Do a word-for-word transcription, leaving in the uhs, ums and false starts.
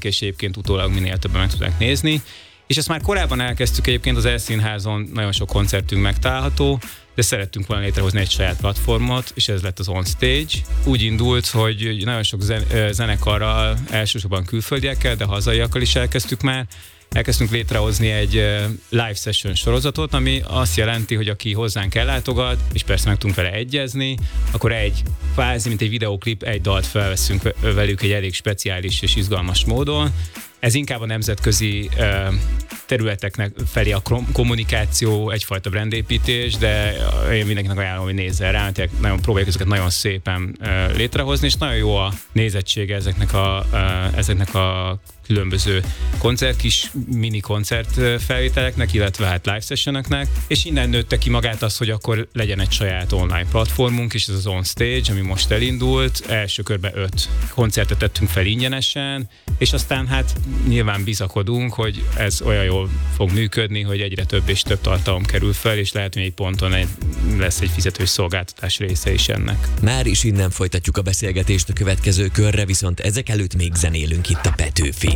link, és egyébként utólag minél többen meg tudják nézni. És ezt már korábban elkezdtük, egyébként az Elszínházon nagyon sok koncertünk megtalálható, de szerettünk volna létrehozni egy saját platformot, és ez lett az On Stage. Úgy indult, hogy nagyon sok zenekarral, elsősorban külföldiekkel, de hazaiakkal is elkezdtük már. Elkezdtünk létrehozni egy live session sorozatot, ami azt jelenti, hogy aki hozzánk ellátogat, és persze meg tudunk vele egyezni, akkor egy kvázi, mint egy videóklip, egy dalt felveszünk velük egy elég speciális és izgalmas módon. Ez inkább a nemzetközi területeknek felé a kommunikáció, egyfajta brandépítés, de én mindenkinek ajánlom, hogy nézzen rá, mert nagyon próbáljuk ezeket nagyon szépen létrehozni, és nagyon jó a nézettsége ezeknek a, ezeknek a különböző koncert, kis mini koncert felvételeknek, illetve hát live sessioneknek, és innen nőtte ki magát az, hogy akkor legyen egy saját online platformunk, és ez az On Stage, ami most elindult. Első körben öt koncertet tettünk fel ingyenesen, és aztán hát nyilván bizakodunk, hogy ez olyan jól fog működni, hogy egyre több és több tartalom kerül fel, és lehet, hogy egy ponton egy, lesz egy fizetős szolgáltatás része is ennek. Már is innen folytatjuk a beszélgetést a következő körre, viszont ezek előtt még zenélünk itt a Petőfin.